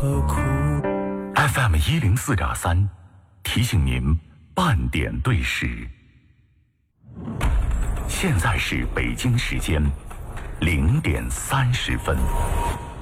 何苦。 FM 104.3，提醒您半点对时。现在是北京时间0点30分。